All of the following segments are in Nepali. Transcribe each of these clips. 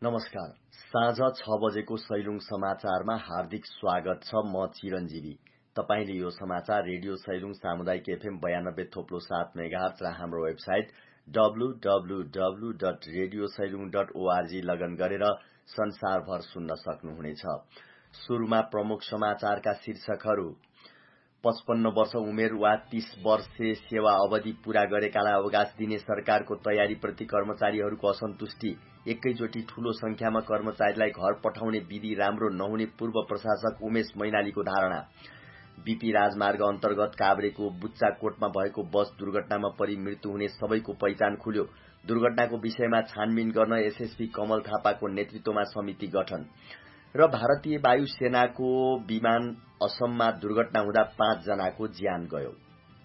नमस्कार। साँझ 6 बजेको सैलुङ समाचारमा हार्दिक स्वागत छ। म चिरञ्जीवी। तपाईले यो समाचार रेडियो सैलुङ सामुदायिक एफएम 92.7 मेगाहर्ज र हाम्रो वेबसाइट www.radiosailing.org लगन गरेर संसारभर सुन्न सक्नुहुनेछ। सुरुमा प्रमुख समाचारका शीर्षकहरू। 55 वर्ष उमेर वा 30 वर्षे सेवा अवधि पूरा गरेकालाई अवकाश दिने सरकारको तयारीप्रति कर्मचारीहरूको असन्तुष्टि। एकैचोटि ठूलो संख्यामा कर्मचारीलाई घर पठाउने विधि राम्रो नहुने पूर्व प्रशासक उमेश मैनालीको धारणा। बीपी राजमार्ग अन्तर्गत काभ्रेको बुच्चाकोटमा भएको बस दुर्घटनामा परि मृत्यु हुने सबैको पहिचान खुल्यो। दुर्घटनाको विषयमा छानबिन गर्न एसएसपी कमल थापाको नेतृत्वमा समिति गठन। र भारतीय वायुसेनाको विमान असममा दुर्घटना हुँदा 5 जनाको ज्यान गयो।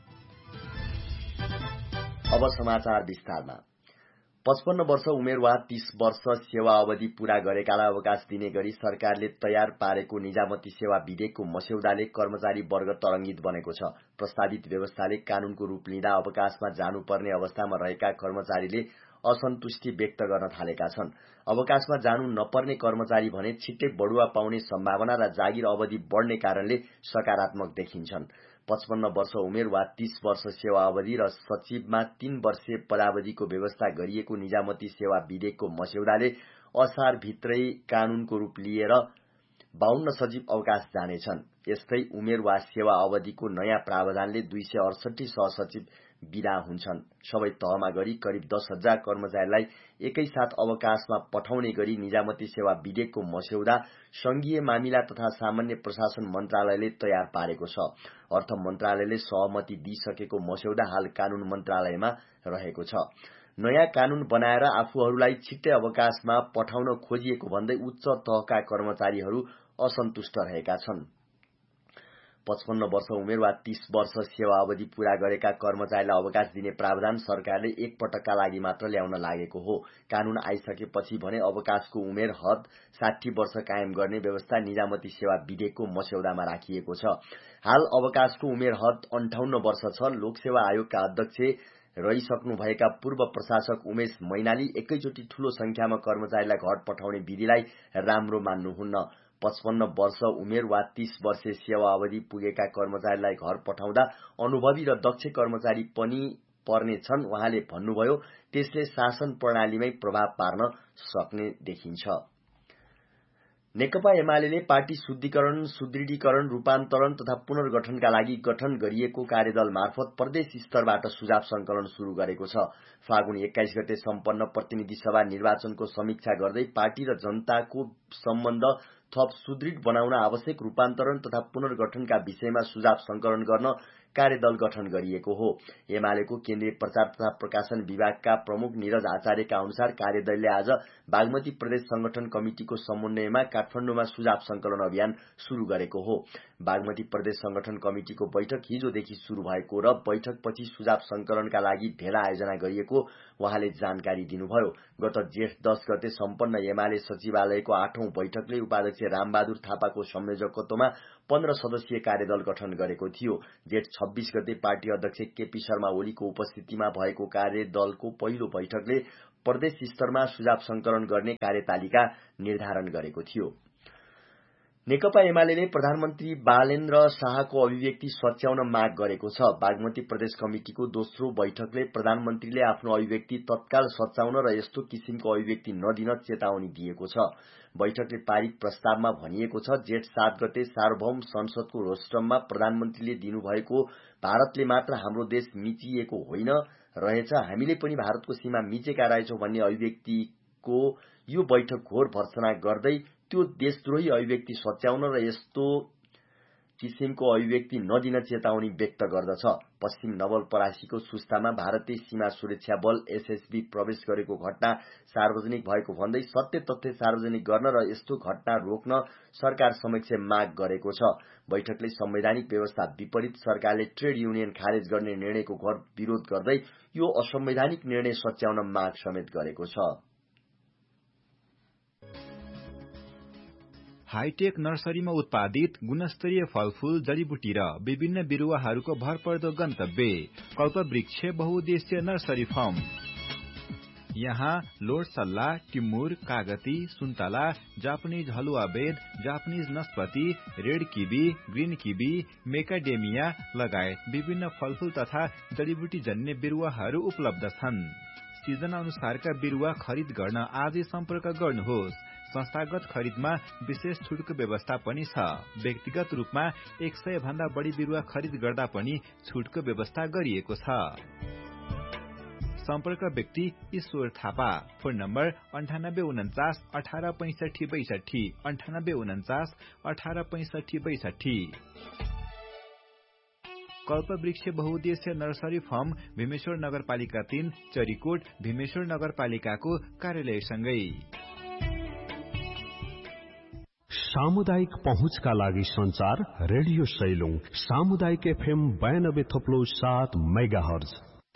अब समाचार विस्तारमा। 55 वर्ष उमेर वा 30 वर्ष सेवा अवधि पूरा गरेकालाई अवकाश दिने गरी सरकारले तयार पारेको निजामती सेवा विधेयकको मस्यौदाले कर्मचारी वर्ग तरंगित बनेको छ। प्रस्तावित व्यवस्थाले कानूनको रूप लिँदा अवकाशमा जानुपर्ने अवस्थामा रहेका कर्मचारीले असन्तुष्टि व्यक्त गर्न थालेका छन्। अवकाशमा जानु नपर्ने कर्मचारी भने छिट्टै बढुवा पाउने सम्भावना र जागिर अवधि बढ्ने कारणले सकारात्मक देखिन्छन्। 55 वर्ष उमेर वा 30 वर्ष सेवा अवधि र सचिवमा 3 वर्षे पदावधिको व्यवस्था गरिएको निजामती सेवा विधेयकको मस्यौदाले असार भित्रै कानूनको रूप लिएर 52 सचिव अवकाश जानेछन्। यस्तै उमेर वा सेवा अवधिको नयाँ प्रावधानले 268 सहसचिव विदा हुन्छन्। सबै तहमा गरी करिब 10,000 कर्मचारीलाई एकैसाथ अवकाशमा पठाउने गरी निजामती सेवा विधेयकको मस्यौदा संघीय मामिला तथा सामान्य प्रशासन मन्त्रालयले तयार पारेको छ। अर्थ मन्त्रालयले सहमति दिइसकेको मस्यौदा हाल कानून मन्त्रालयमा रहेको छ। नयाँ कानून बनाएर आफूहरूलाई छिट्टै अवकाशमा पठाउन खोजिएको भन्दै उच्च तहका कर्मचारीहरू असन्तुष्ट रहेका छन्। 55 वर्ष उमेर वा 30 वर्ष सेवा अवधि पूरा गरेका कर्मचारीलाई अवकाश दिने प्रावधान सरकारले एक पटकका लागि मात्र ल्याउन लागेको हो। कानून आइसकेपछि भने अवकाशको उमेर हद 60 वर्ष कायम गर्ने व्यवस्था निजामती सेवा विधेयकको मस्यौदामा राखिएको छ। हाल अवकाशको उमेर हद 58 वर्ष छ। लोकसेवा आयोगका अध्यक्ष रहिसक्नुभएका पूर्व प्रशासक उमेश मैनाली एकैचोटि ठूलो संख्यामा कर्मचारीलाई घर पठाउने विधिलाई राम्रो मान्नुहुन्न। 55 वर्ष उमेर वा 30 वर्षे सेवा अवधि पुगेका कर्मचारीलाई घर पठाउँदा अनुभवी र दक्ष कर्मचारी पनि पर्ने छन् उहाँले भन्नुभयो। त्यसले शासन प्रणालीमै प्रभाव पार्न सक्ने देखिन्छ। नेकपा एमाले पार्टी शुद्धिकरण, सुदृढीकरण, रूपान्तरण तथा पुनर्गठनका लागि गठन गरिएको कार्यदल मार्फत प्रदेश स्तरबाट सुझाव संकलन शुरू गरेको छ। फागुन 21 गते सम्पन्न प्रतिनिधि सभा निर्वाचनको समीक्षा गर्दै पार्टी र जनताको सम्बन्ध थप सुदृढ बनाउन आवश्यक रूपान्तरण तथा पुनर्गठनका विषयमा सुझाव संकलन गर्न कार्यदल गठन गरिएको हो। एमालेको केन्द्रीय प्रचार तथा प्रकाशन विभागका प्रमुख निरज आचार्यका अनुसार कार्यदलले आज बागमती प्रदेश संगठन कमिटिको समन्वयमा काठमाडौँमा सुझाव संकलन अभियान शुरू गरेको हो। बागमती प्रदेश संगठन कमिटिको बैठक हिजोदेखि शुरू भएको र बैठकपछि सुझाव संकलनका लागि भेला आयोजना गरिएको उहाँले जानकारी दिनुभयो। गत जेठ 10 गते सम्पन्न एमाले सचिवालयको 8औं बैठकले उपाध्यक्ष रामबहादुर थापाको संयोजकत्वमा 15 सदस्यीय कार्यदल गठन गरेको थियो। जेठ 26 गते पार्टी अध्यक्ष केपी शर्मा ओलीको उपस्थितिमा भएको कार्यदलको पहिलो बैठकले प्रदेश स्तरमा सुझाव संकलन गर्ने कार्यतालिका निर्धारण गरेको थियो। नेकपा एमाले प्रधानमन्त्री बालेन्द्र शाहको अभिव्यक्ति सच्याउन माग गरेको छ। बागमती प्रदेश कमिटिको दोस्रो बैठकले प्रधानमन्त्रीले आफ्नो अभिव्यक्ति तत्काल सच्याउन र यस्तो किसिमको अभिव्यक्ति नदिन चेतावनी दिएको छ। बैठकले पारित प्रस्तावमा भनिएको छ, जेठ 7 गते सार्वभौम संसदको रोस्टममा प्रधानमन्त्रीले दिनुभएको भारतले मात्र हाम्रो देश मिचिएको होइन रहेछ, हामीले पनि भारतको सीमा मिचेका रहेछौं भन्ने अभिव्यक्तिको यो बैठक घोर भर्त्सना गर्दै त्यो देशद्रोही अभिव्यक्ति सच्याउन र यस्तो किसिमको अभिव्यक्ति नदिन चेतावनी व्यक्त गर्दछ। पश्चिम नवलपरासीको सुस्तामा भारतीय सीमा सुरक्षा बल एसएसबी प्रवेश गरेको घटना सार्वजनिक भएको भन्दै सत्य तथ्य सार्वजनिक गर्न र यस्तो घटना रोक्न सरकार समक्ष माग गरेको छ। बैठकले संवैधानिक व्यवस्था विपरीत सरकारले ट्रेड युनियन खारेज गर्ने निर्णयको घोर विरोध गर्दै यो असंवैधानिक निर्णय सच्याउन माग समेत गरेको छ। हाईटेक नर्सरीमा उत्पादित गुणस्तरीय फलफूल, जडीबुटी र विभिन्न बिरुवाहरूको भरपर्दो गन्तव्य कल्पवृक्ष बहुउद्देश्य नर्सरी फार्म। यहाँ लोड सल्ला, टिमुर, कागती, सुन्तला, जापानिज हलुवा bed, Japanese नस्पति, red kiwi, green kiwi, मेकाडेमिया लगायत विभिन्न फलफूल तथा जडीबुटी जन्य बिरुवाहरू उपलब्ध छन्। सिजन अनुसारका बिरुवा खरिद गर्न आजै सम्पर्क गर्नुहोस्। संस्थागत खरिदमा विशेष छुटको व्यवस्था पनि छ। व्यक्तिगत रूपमा 100 भन्दा बढी बिरुवा खरिद गर्दा पनि छुटको व्यवस्था गरिएको छ। सम्पर्क व्यक्ति ईश्वर थापा। Phone number 9849 1865 62 9849 1865 62। कल्पवृक्ष बहुउद्देश्य नर्सरी फर्म भीमेश्वर नगरपालिका 3 चरीकोट भीमेश्वर नगरपालिकाको कार्यालयसँगै। सामुदायिक पहुँचका लागि संचार रेडियो सैलुङ सामुदायिक FM 92.7 मेगाहर्ज।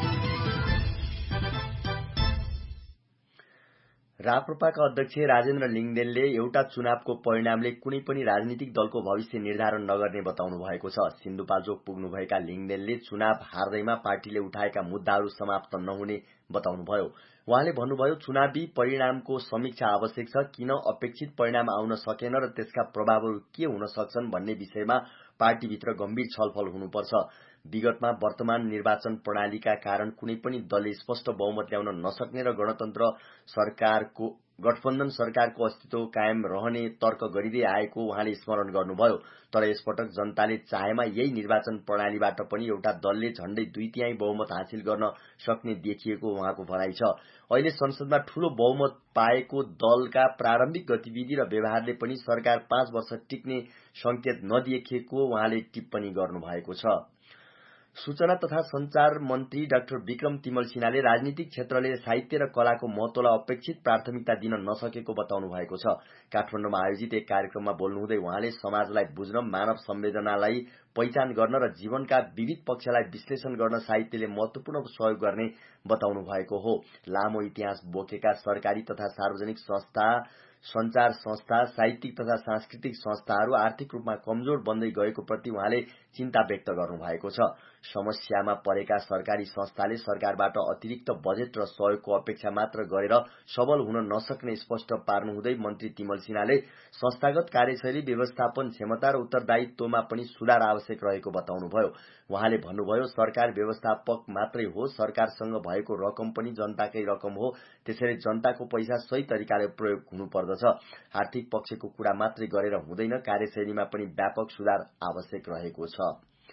राप्रपाका अध्यक्ष राजेन्द्र लिङदेनले एउटा चुनावको परिणामले कुनै पनि राजनीतिक दलको भविष्य निर्धारण नगर्ने बताउनु भएको छ। सिन्धुपाल्चोक पुग्नुभएका लिङदेनले चुनाव हार्दैमा पार्टीले उठाएका मुद्दाहरू समाप्त नहुने बताउनुभयो। उहाँले भन्नुभयो, चुनावी परिणामको समीक्षा आवश्यक छ। किन अपेक्षित परिणाम आउन सकेन र त्यसका प्रभावहरू के हुन सक्छन् भन्ने विषयमा पार्टीभित्र गम्भीर छलफल हुनुपर्छ। विगतमा वर्तमान निर्वाचन प्रणालीका कारण कुनै पनि दलले स्पष्ट बहुमत ल्याउन नसक्ने र गठबन्धन सरकारको अस्तित्व कायम रहने तर्क गरिँदै आएको उहाँले स्मरण गर्नुभयो। तर यसपटक जनताले चाहेमा यही निर्वाचन प्रणालीबाट पनि एउटा दलले झण्डै 2/3 बहुमत हासिल गर्न सक्ने देखिएको उहाँको भनाइ छ। अहिले संसदमा ठूलो बहुमत पाएको दलका प्रारम्भिक गतिविधि र व्यवहारले पनि सरकार 5 वर्ष टिक्ने संकेत नदेखिएको उहाँले टिप्पणी गर्नुभएको छ। सूचना तथा संचार मन्त्री डाक्टर विक्रम तिमल सिन्हाले राजनीतिक क्षेत्रले साहित्य र कलाको महत्वलाई अपेक्षित प्राथमिकता दिन नसकेको बताउनु भएको छ। काठमाडौँमा आयोजित एक कार्यक्रममा बोल्नुहुँदै उहाँले समाजलाई बुझ्न, मानव संवेदनालाई पहिचान गर्न र जीवनका विविध पक्षलाई विश्लेषण गर्न साहित्यले महत्वपूर्ण सहयोग गर्ने बताउनु भएको हो। लामो इतिहास बोकेका सरकारी तथा सार्वजनिक संस्था, संचार संस्था, साहित्यिक तथा सांस्कृतिक संस्थाहरू आर्थिक रूपमा कमजोर बन्दै गएको प्रति उहाँले चिन्ता व्यक्त गर्नुभएको छ। समस्यामा परेका सरकारी संस्थाले सरकारबाट अतिरिक्त बजेट र सहयोगको अपेक्षा मात्र गरेर सबल हुन नसक्ने स्पष्ट पार्नुहुँदै मन्त्री तिमल सिन्हाले संस्थागत कार्यशैली, व्यवस्थापन क्षमता र उत्तरदायित्वमा पनि सुधार आवश्यक रहेको बताउनुभयो। उहाँले भन्नुभयो, सरकार व्यवस्थापक मात्रै हो, सरकारसँग भएको रकम पनि जनताकै रकम हो, त्यसैले जनताको पैसा सही तरिकाले प्रयोग हुनुपर्दछ। आर्थिक पक्षको कुरा मात्रै गरेर हुँदैन, कार्यशैलीमा पनि व्यापक सुधार आवश्यक रहेको छ।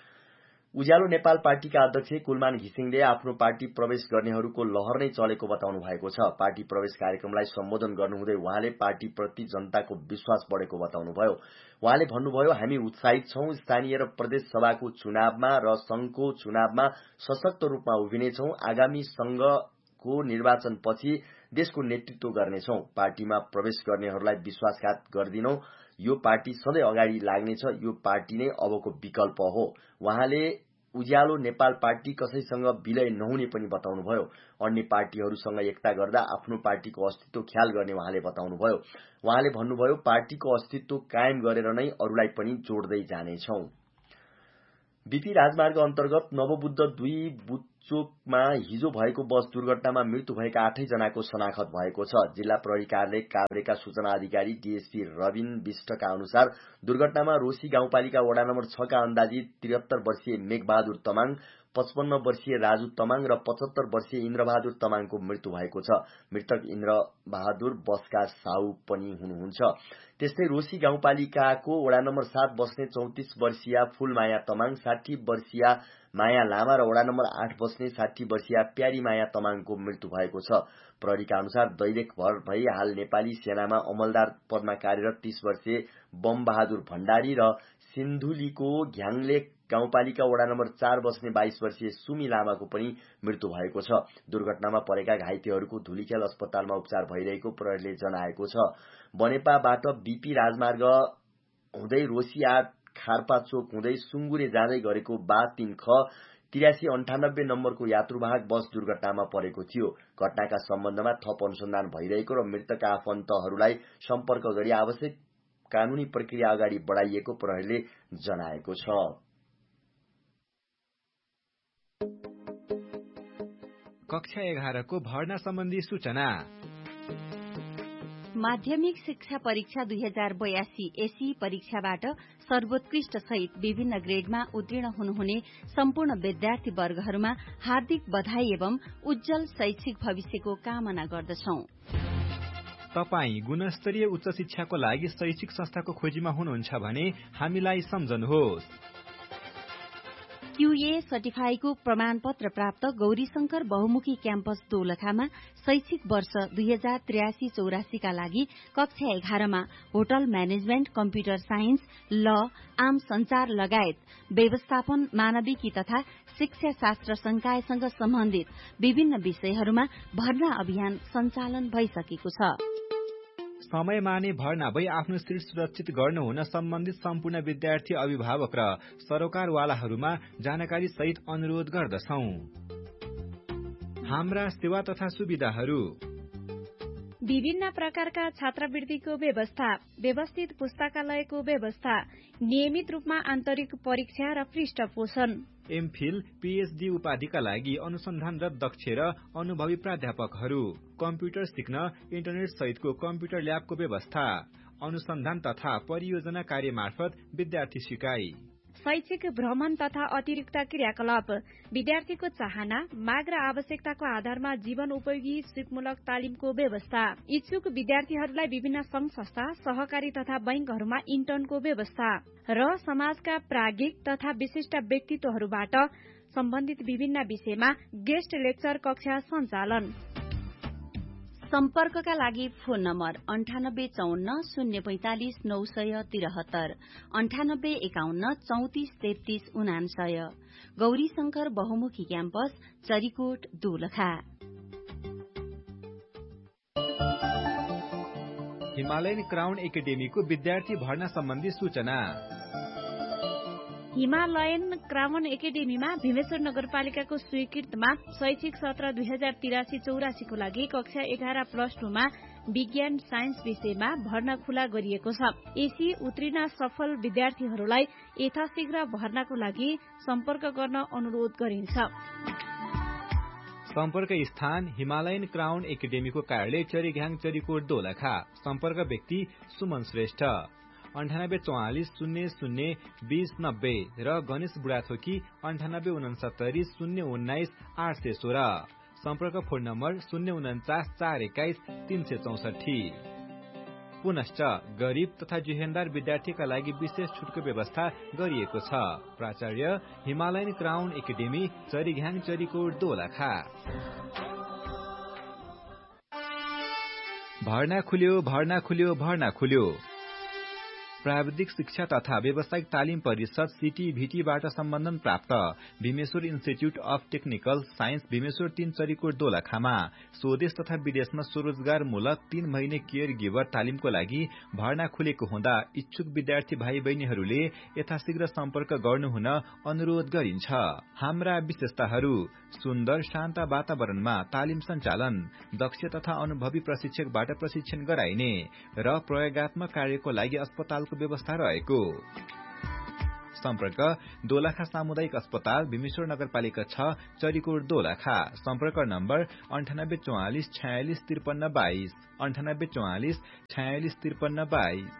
उज्यालो नेपाल पार्टीका अध्यक्ष कुलमान घिसिङले आफ्नो पार्टी प्रवेश गर्नेहरूको लहर नै चलेको बताउनु भएको छ। पार्टी प्रवेश कार्यक्रमलाई सम्बोधन गर्नुहुँदै उहाँले पार्टीप्रति जनताको विश्वास बढेको बताउनुभयो। उहाँले भन्नुभयो, हामी उत्साहित छौं। स्थानीय र प्रदेश सभाको चुनावमा र संघको चुनावमा सशक्त रूपमा उभिनेछौं। आगामी संघको निर्वाचनपछि देशको नेतृत्व गर्नेछौं। पार्टीमा प्रवेश गर्नेहरूलाई विश्वासघात गर्दिनौं। यो पार्टी सधैँ अगाडि लाग्नेछ। यो पार्टी नै अबको विकल्प हो। उहाँले उज्यालो नेपाल पार्टी कसैसँग विलय नहुने पनि बताउनुभयो। अन्य पार्टीहरूसँग एकता गर्दा आफ्नो पार्टीको अस्तित्व ख्याल गर्ने उहाँले बताउनुभयो। उहाँले भन्नुभयो, पार्टीको अस्तित्व कायम गरेर नै अरूलाई पनि जोड्दै जानेछौं। बीपी राजमार्ग अन्तर्गत नवबुद्ध 2 बुच्चोकमा हिजो भएको बस दुर्घटनामा मृत्यु भएका 8 जनाको शनाखत भएको छ। जिल्ला प्रहरी कार्यालय काभ्रेका सूचना अधिकारी डीएसपी रविन विष्टका अनुसार दुर्घटनामा रोशी गाउँपालिका वडा नम्बर 6 का अन्दाजित 73 वर्षीय मेघबहादुर तमाङ, 55 वर्षीय राजु तमाङ र 75 वर्षीय इन्द्रबहादुर तमाङको मृत्यु भएको छ। मृतक इन्द्रबहादुर बसका साहु पनि हुनुहुन्छ। त्यस्तै रोशी गाउँपालिकाको वडा नम्बर 7 बस्ने 34 वर्षीय फूलमाया तमाङ, 60 वर्षीय माया लामा र वडा नम्बर 8 बस्ने 60 वर्षीय प्यारी माया तमाङको मृत्यु भएको छ। प्रहरीका अनुसार दैलेख भर भई हाल नेपाली सेनामा अमलदार पदमा कार्यरत 30 वर्षीय बमबहादुर भण्डारी र सिन्धुलीको घ्याङलेक गाउँपालिका वडा नम्बर 4 बस्ने 22 वर्षीय सुमी लामाको पनि मृत्यु भएको छ। दुर्घटनामा परेका घाइतेहरूको धुलीखेल अस्पतालमा उपचार भइरहेको प्रहरीले जनाएको छ। बनेपाबाट बीपी राजमार्ग हुँदै रोशी 8 खारपा चोक हुँदै सुङ्गुरे जाँदै गरेको बा 3 ख 8398 नम्बरको यात्रुवाहक बस दुर्घटनामा परेको थियो। घटनाका सम्बन्धमा थप अनुसन्धान भइरहेको र मृतकका आफन्तहरूलाई सम्पर्क गरी आवश्यक कानूनी प्रक्रिया अगाडि बढाइएको प्रहरीले जनाएको छ। कक्षा 11 को भर्ना सम्बन्धी सूचना। माध्यमिक शिक्षा परीक्षा 2082 एसी परीक्षाबाट सर्वोत्कृष्ट सहित विभिन्न ग्रेडमा उत्तीर्ण हुनुहुने सम्पूर्ण विद्यार्थी वर्गहरूमा हार्दिक बधाई एवं उज्जवल शैक्षिक भविष्यको कामना गर्दछौं। तपाई गुणस्तरीय उच्च शिक्षाको लागि शैक्षिक संस्थाको खोजीमा हुनुहुन्छ भने हामीलाई सम्झनुहोस्। क्यूए सर्टिफाईको प्रमाणपत्र प्राप्त गौरीशंकर बहुमुखी क्याम्पस दोलखामा शैक्षिक वर्ष 2083-84 का लागि कक्षा 11 मा होटल म्यानेजमेन्ट, कम्प्युटर साइन्स, ल, आम संचार लगायत व्यवस्थापन, मानविकी तथा शिक्षा शास्त्र संकायसँग सम्बन्धित विभिन्न विषयहरूमा भर्ना अभियान सञ्चालन भइसकेको छ। समयमा नै भर्ना भई आफ्नो सीट सुरक्षित गर्नु हुन सम्बन्धित सम्पूर्ण विद्यार्थी, अभिभावक र सरोकारवालाहरूमा जानकारी सहित अनुरोध गर्दछौं। हाम्रा सेवा तथा सुविधाहरू: विभिन्न प्रकारका छात्रवृत्तिको व्यवस्था, व्यवस्थित पुस्तकालयको व्यवस्था, नियमित रूपमा आन्तरिक परीक्षा र पृष्ठपोषण, एमफिल, पीएचडी उपाधिका लागि अनुसन्धानरत दक्ष र अनुभवी प्राध्यापकहरू, कम्प्युटर सिक्न इन्टरनेट सहितको कम्प्युटर ल्याबको व्यवस्था, अनुसन्धान तथा परियोजना कार्य मार्फत विद्यार्थी सिकाइ, शैक्षिक भ्रमण तथा अतिरिक्त क्रियाकलाप, विद्यार्थीको चाहना, माग र आवश्यकताको आधारमा जीवन उपयोगी सिपमूलक तालिमको व्यवस्था, इच्छुक विद्यार्थीहरूलाई विभिन्न संघ संस्था, सहकारी तथा बैंकहरूमा इन्टर्नको व्यवस्था र समाजका प्राज्ञिक तथा विशिष्ट व्यक्तित्वहरूबाट सम्बन्धित विभिन्न विषयमा गेस्ट लेक्चर कक्षा सञ्चालन। सम्पर्कका लागि फोन नम्बर 9854 045 973, 9851 34 33 99, गौरीशंकर बहुमुखी campus, Charikot, Dolakha. Himalayan crown एकाडेमीको विद्यार्थी भर्ना सम्बन्धी सूचना। हिमालयन क्राउन एकाडेमीमा भीमेश्वर नगरपालिकाको स्वीकृतमा शैक्षिक सत्र 2083-84 को लागि कक्षा 11+2 मा विज्ञान साइन्स विषयमा भर्ना खुला गरिएको छ। एसी उत्तीर्ण सफल विद्यार्थीहरूलाई यथाशीघ्र भर्नाको लागि सम्पर्क गर्न अनुरोध गरिन्छ। सम्पर्क स्थान: हिमालयन क्राउन एकाडेमीको कार्यालय, चरीघ्याङ, चरीकोट, दोलखा। सम्पर्क व्यक्ति: सुमन श्रेष्ठ, 9844 00 2090 र गणेश बुढाथोकी 9869 019 816। सम्पर्क फोन नम्बर 049 421 364। पुनश्च गरीब तथा जुहेनदार विद्यार्थीका लागि विशेष छुटको व्यवस्था गरिएको छ। प्राचार्य, Himalayan crown academy, चरीघ्याङ, Charikot, Dolakha. भर्ना खुल्यो, भर्ना खुल्यो, भर्ना खुल्यो। प्राविधिक शिक्षा तथा व्यावसायिक तालिम परिषद सीटीभीटीबाट सम्बन्धन प्राप्त Bhimeshwar institute of technical science, Bhimeshwar 3, Charikot, दोलखामा स्वदेश तथा विदेशमा स्वरोजगारमूलक 3 महिने केयर गिभर तालिमको लागि भर्ना खुलेको हुँदा इच्छुक विद्यार्थी भाइ बहिनीहरूले यथाशीघ्र सम्पर्क गर्नुहुन अनुरोध गरिन्छ। हाम्रा विशेषताहरू: सुन्दर शान्त वातावरणमा तालिम सञ्चालन, दक्ष तथा अनुभवी प्रशिक्षकबाट प्रशिक्षण गराइने र प्रयोगात्मक कार्यको लागि अस्पतालको व्यवस्था रहेको। सम्पर्क: दोलखा सामुदायिक अस्पताल, भीमेश्वर नगरपालिका 6, चरीकोट, दोलखा। सम्पर्क नम्बर 9844 46 53 22, 9844 46 53 22।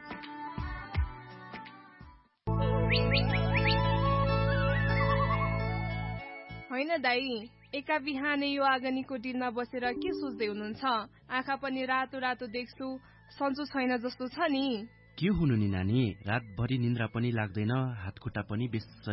होइन दाई, एका बिहानै यो आगनीको डिलमा बसेर के सोच्दै हुनुहुन्छ? आँखा पनि रातो रातो देख्छु, सन्चो छैन जस्तो छ नि। के हुनु नि नानी, रातभरि निन्द्रा पनि लाग्दैन, हात खुट्टा पनि बेस